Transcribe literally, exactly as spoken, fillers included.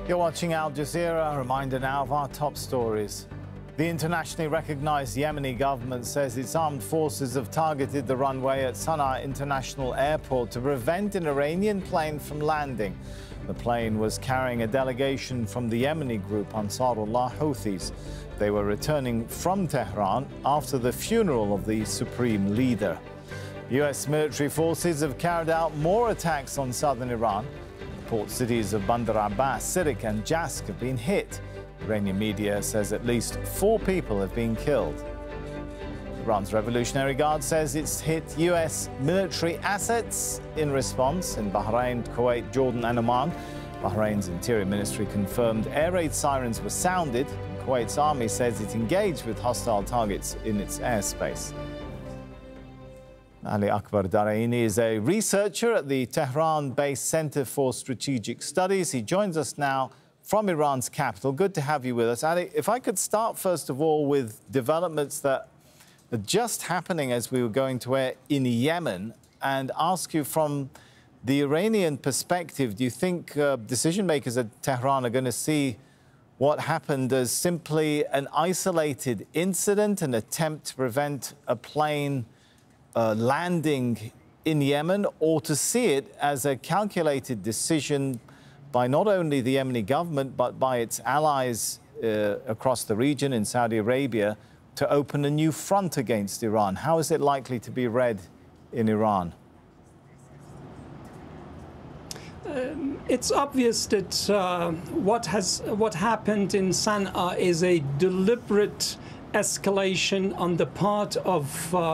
You're watching Al Jazeera. A reminder now of our top stories. The internationally recognized Yemeni government says its armed forces have targeted the runway at Sana'a International Airport to prevent an Iranian plane from landing. The plane was carrying a delegation from the Yemeni group Ansarullah Houthis. They were returning from Tehran after the funeral of the supreme leader. U S military forces have carried out more attacks on southern Iran. The port cities of Bandar Abbas, Sirik and Jask have been hit. Iranian media says at least four people have been killed. Iran's Revolutionary Guard says it's hit U S military assets in response in Bahrain, Kuwait, Jordan and Oman. Bahrain's Interior Ministry confirmed air raid sirens were sounded. Kuwait's army says it engaged with hostile targets in its airspace. Ali Akbar Daraini is a researcher at the Tehran-based Center for Strategic Studies. He joins us now from Iran's capital. Good to have you with us. Ali, if I could start first of all with developments that are just happening as we were going to air in Yemen, and ask you from the Iranian perspective, do you think uh, decision makers at Tehran are going to see what happened as simply an isolated incident, an attempt to prevent a plane uh, landing in Yemen, or to see it as a calculated decision by not only the Yemeni government, but by its allies uh, across the region in Saudi Arabia to open a new front against Iran? How is it likely to be read in Iran? Um, it's obvious that uh, what has what happened in Sana'a is a deliberate escalation on the part of uh,